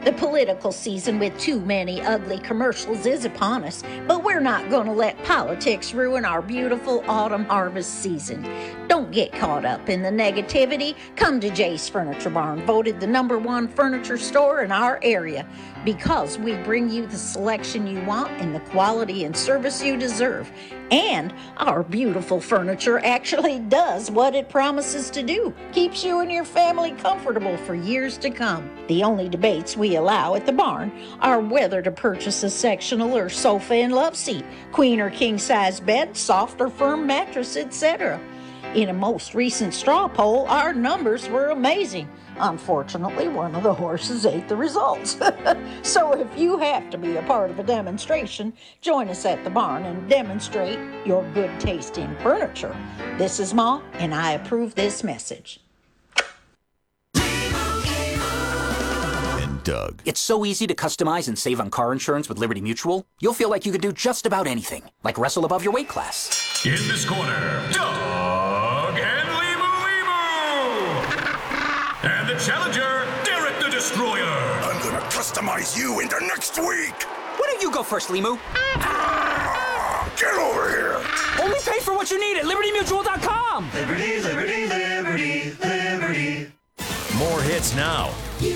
The political season with too many ugly commercials is upon us, but we're not going to let politics ruin our beautiful autumn harvest season. Don't get caught up in the negativity. Come to Jay's Furniture Barn, voted the #1 furniture store in our area, because we bring you the selection you want and the quality and service you deserve. And our beautiful furniture actually does what it promises to do. Keeps you and your family comfortable for years to come. The only debates we allow at the barn are whether to purchase a sectional or sofa and love seat, queen or king size bed, soft or firm mattress, etc. In a most recent straw poll, our numbers were amazing. Unfortunately, one of the horses ate the results. So if you have to be a part of a demonstration, join us at the barn and demonstrate your good taste in furniture. This is Ma, and I approve this message. And Doug. It's so easy to customize and save on car insurance with Liberty Mutual. You'll feel like you could do just about anything, like wrestle above your weight class. In this corner, Doug and and the challenger, Derek the Destroyer. I'm gonna customize you into next week. Why don't you go first, Limu? Get over here. Only pay for what you need at LibertyMutual.com. Liberty, liberty, liberty, liberty. More hits now